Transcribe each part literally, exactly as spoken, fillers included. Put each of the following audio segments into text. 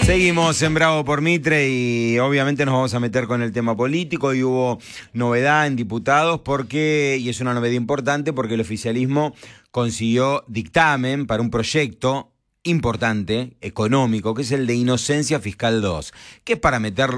Seguimos en Bravo por Mitre y obviamente nos vamos a meter con el tema político y hubo novedad en diputados porque, y es una novedad importante porque el oficialismo consiguió dictamen para un proyecto importante, económico, que es el de Inocencia Fiscal dos, que es para meter,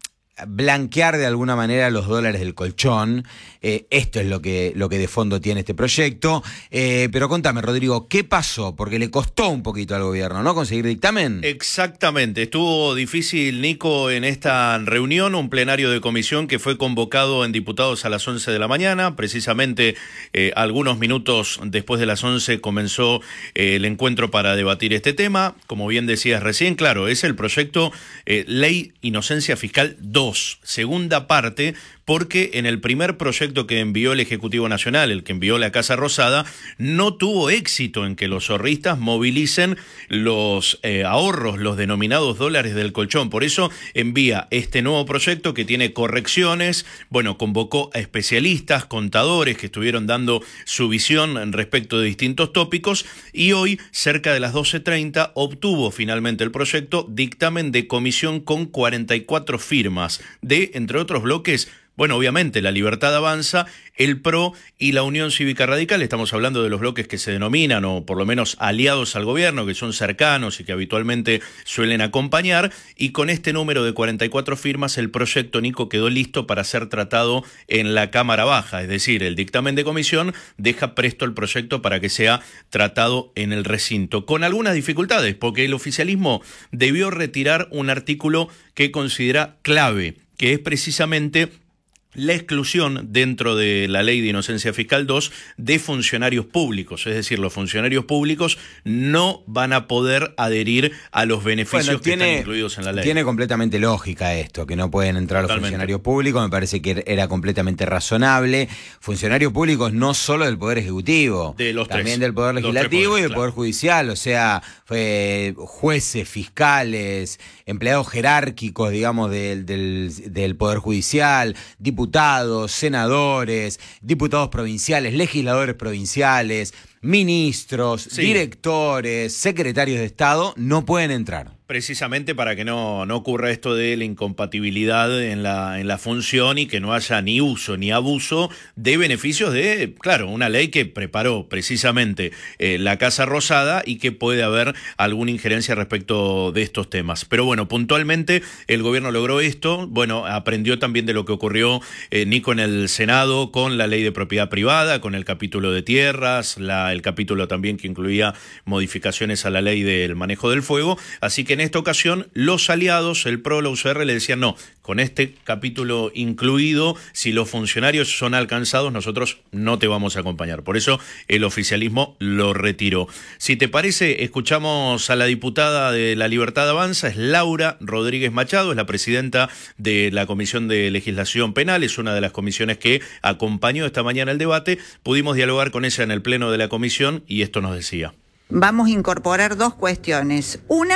blanquear de alguna manera los dólares del colchón. Eh, esto es lo que, lo que de fondo tiene este proyecto. Eh, pero contame, Rodrigo, ¿qué pasó? Porque le costó un poquito al gobierno, ¿no? Conseguir dictamen. Exactamente. Estuvo difícil, Nico, en esta reunión, un plenario de comisión que fue convocado en diputados a las once de la mañana. Precisamente eh, algunos minutos después de las once comenzó eh, el encuentro para debatir este tema. Como bien decías recién, claro, es el proyecto eh, Ley Inocencia Fiscal dos, segunda parte, porque en el primer proyecto que envió el Ejecutivo Nacional, el que envió la Casa Rosada, no tuvo éxito en que los zorristas movilicen los eh, ahorros, los denominados dólares del colchón. Por eso envía este nuevo proyecto que tiene correcciones. Bueno, convocó a especialistas, contadores que estuvieron dando su visión respecto de distintos tópicos y hoy, cerca de las doce treinta, obtuvo finalmente el proyecto dictamen de comisión con cuarenta y cuatro firmas de, entre otros bloques, bueno, obviamente, la Libertad Avanza, el P R O y la Unión Cívica Radical. Estamos hablando de los bloques que se denominan, o por lo menos aliados al gobierno, que son cercanos y que habitualmente suelen acompañar. Y con este número de cuarenta y cuatro firmas, el proyecto, Nico, quedó listo para ser tratado en la Cámara Baja. Es decir, el dictamen de comisión deja presto el proyecto para que sea tratado en el recinto. Con algunas dificultades, porque el oficialismo debió retirar un artículo que considera clave, que es precisamente la exclusión dentro de la Ley de Inocencia Fiscal dos de funcionarios públicos. Es decir, los funcionarios públicos no van a poder adherir a los beneficios bueno, tiene, que están incluidos en la ley. Tiene completamente lógica esto, que no pueden entrar Totalmente. Los funcionarios públicos. Me parece que era completamente razonable. Funcionarios públicos no solo del Poder Ejecutivo, de los también tres, del Poder Legislativo poderes, y del claro. Poder Judicial. O sea, fue jueces, fiscales, empleados jerárquicos, digamos, del, del, del Poder Judicial, diputados, diputados, senadores, diputados provinciales, legisladores provinciales, ministros, sí. directores, secretarios de Estado, no pueden entrar. Precisamente para que no, no ocurra esto de la incompatibilidad en la, en la función y que no haya ni uso ni abuso de beneficios de, claro, una ley que preparó precisamente eh, la Casa Rosada y que puede haber alguna injerencia respecto de estos temas. Pero bueno, puntualmente el gobierno logró esto. Bueno, aprendió también de lo que ocurrió, eh, Nico, en el Senado con la ley de propiedad privada, con el capítulo de tierras, la, el capítulo también que incluía modificaciones a la ley del manejo del fuego. Así que en esta ocasión los aliados, el P R O, la U C R, le decían no, con este capítulo incluido, si los funcionarios son alcanzados, nosotros no te vamos a acompañar. Por eso el oficialismo lo retiró. Si te parece, escuchamos a la diputada de La Libertad Avanza, es Laura Rodríguez Machado, es la presidenta de la Comisión de Legislación Penal, es una de las comisiones que acompañó esta mañana el debate. Pudimos dialogar con ella en el pleno de la comisión y esto nos decía. Vamos a incorporar dos cuestiones. Una,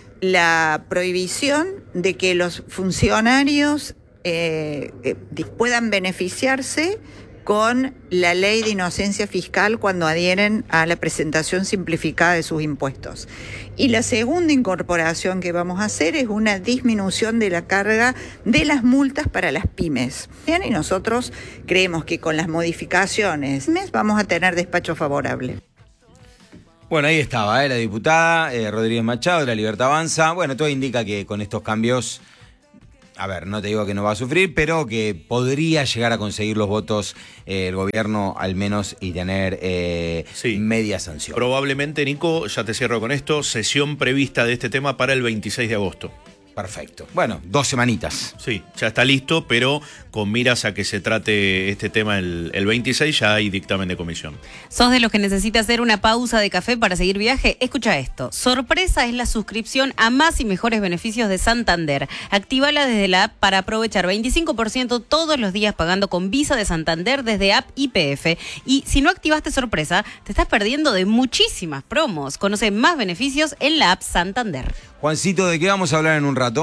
la prohibición de que los funcionarios eh, eh, puedan beneficiarse con la ley de inocencia fiscal cuando adhieren a la presentación simplificada de sus impuestos. Y la segunda incorporación que vamos a hacer es una disminución de la carga de las multas para las pymes. Bien, y nosotros creemos que con las modificaciones vamos a tener despacho favorable. Bueno, ahí estaba, ¿eh? la diputada eh, Rodríguez Machado de La Libertad Avanza. Bueno, todo indica que con estos cambios, a ver, no te digo que no va a sufrir, pero que podría llegar a conseguir los votos eh, el gobierno al menos y tener eh, sí. media sanción. Probablemente, Nico, ya te cierro con esto, sesión prevista de este tema para el veintiséis de agosto. Perfecto. Bueno, dos semanitas. Sí, ya está listo, pero con miras a que se trate este tema el, el veintiséis, ya hay dictamen de comisión. ¿Sos de los que necesita hacer una pausa de café para seguir viaje? Escucha esto. Sorpresa es la suscripción a más y mejores beneficios de Santander. Actívala desde la app para aprovechar veinticinco por ciento todos los días pagando con Visa de Santander desde app Y P F. Y si no activaste Sorpresa, te estás perdiendo de muchísimas promos. Conoce más beneficios en la app Santander. Juancito, ¿de qué vamos a hablar en un rato?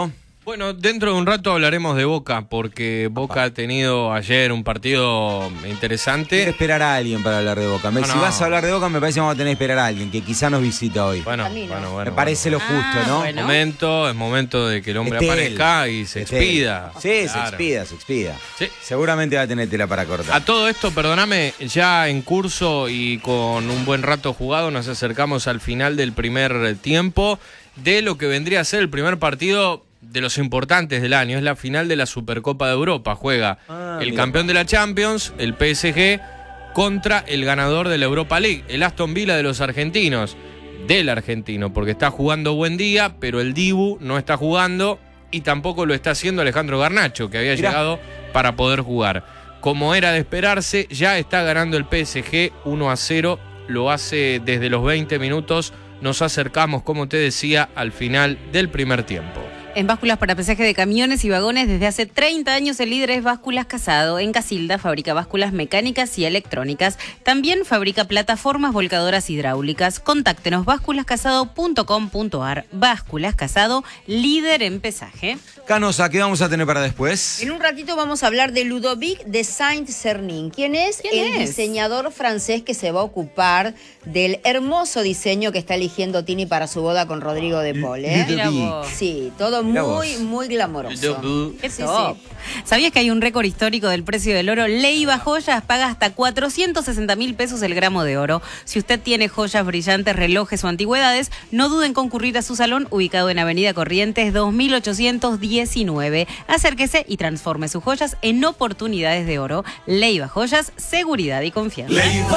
Bueno, dentro de un rato hablaremos de Boca, porque Boca ha tenido ayer un partido interesante. Quiero esperar a alguien para hablar de Boca. Me, No, si no. vas a hablar de Boca, me parece que vamos a tener que esperar a alguien que quizá nos visita hoy. Bueno, A mí no. bueno, bueno. me parece bueno. lo justo, Ah, ¿no? bueno. Es momento, es momento de que el hombre Esté aparezca él. y se Esté él. expida. Sí, se Claro. expida, se expida. Sí. Seguramente va a tener tela para cortar. A todo esto, perdóname, ya en curso y con un buen rato jugado nos acercamos al final del primer tiempo de lo que vendría a ser el primer partido de los importantes del año. Es la final de la Supercopa de Europa. Juega Ah, el mira. campeón de la Champions, el P S G, contra el ganador de la Europa League, el Aston Villa de los argentinos. Del argentino, porque está jugando Buendía, pero el Dibu no está jugando y tampoco lo está haciendo Alejandro Garnacho, que había Mirá. llegado para poder jugar. Como era de esperarse, ya está ganando el P S G uno a cero, lo hace desde los veinte minutos, nos acercamos, como te decía, al final del primer tiempo. En básculas para pesaje de camiones y vagones, desde hace treinta años el líder es Básculas Casado. En Casilda fabrica básculas mecánicas y electrónicas. También fabrica plataformas volcadoras hidráulicas. Contáctenos básculas casado punto com punto ar. Básculas Casado, líder en pesaje. Canosa, ¿qué vamos a tener para después? En un ratito vamos a hablar de Ludovic de Saint-Cernin, quien es ¿Quién el es? diseñador francés que se va a ocupar del hermoso diseño que está eligiendo Tini para su boda con Rodrigo de Paul, ¿eh? Mira vos. Sí, todo Mirá muy, vos. muy glamoroso. Qué Sí, top. sí. ¿Sabías que hay un récord histórico del precio del oro? Leiva Joyas paga hasta cuatrocientos sesenta mil pesos el gramo de oro. Si usted tiene joyas brillantes, relojes o antigüedades, no duden en concurrir a su salón ubicado en Avenida Corrientes dos mil ochocientos diecinueve. Acérquese y transforme sus joyas en oportunidades de oro. Leiva Joyas, seguridad y confianza.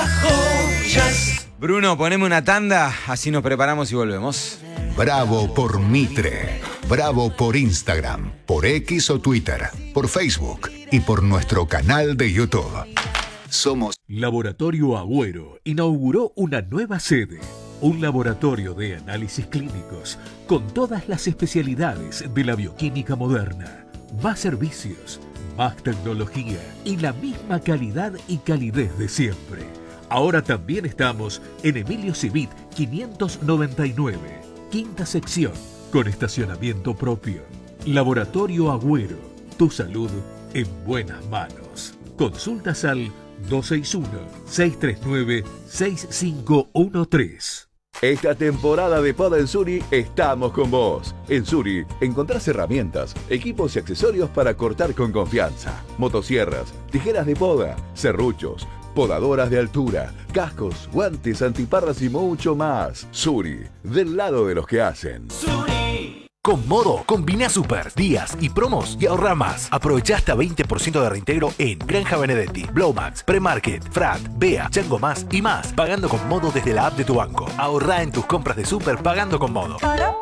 Bruno, poneme una tanda, así nos preparamos y volvemos. Bravo por Mitre. Bravo por Instagram, por X o Twitter, por Facebook y por nuestro canal de YouTube. Somos Laboratorio Agüero inauguró una nueva sede, un laboratorio de análisis clínicos con todas las especialidades de la bioquímica moderna, más servicios, más tecnología y la misma calidad y calidez de siempre. Ahora también estamos en Emilio Civit quinientos noventa y nueve, quinta sección, con estacionamiento propio. Laboratorio Agüero, tu salud en buenas manos. Consultas al dos seis uno, seis tres nueve, seis cinco uno tres. Esta temporada de Poda en Suri estamos con vos. En Suri encontrás herramientas, equipos y accesorios para cortar con confianza. Motosierras, tijeras de poda, serruchos, podadoras de altura, cascos, guantes, antiparras y mucho más. Suri, del lado de los que hacen. Con Modo, combina super, días y promos y ahorra más. Aprovecha hasta veinte por ciento de reintegro en Granja Benedetti, Blowmax, Premarket, Frat, Bea, Chango Más y más. Pagando con Modo desde la app de tu banco. Ahorra en tus compras de super pagando con Modo.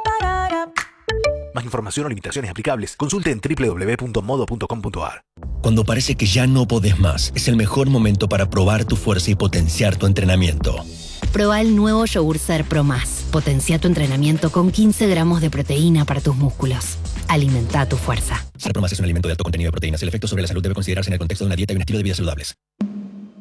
Más información o limitaciones aplicables, consulte en doble u doble u doble u punto modo punto com punto ar. Cuando parece que ya no podés más, es el mejor momento para probar tu fuerza y potenciar tu entrenamiento. Proba el nuevo yogur Ser Pro Más. Potencia tu entrenamiento con quince gramos de proteína para tus músculos. Alimenta tu fuerza. Ser Pro Más es un alimento de alto contenido de proteínas. El efecto sobre la salud debe considerarse en el contexto de una dieta y un estilo de vida saludables.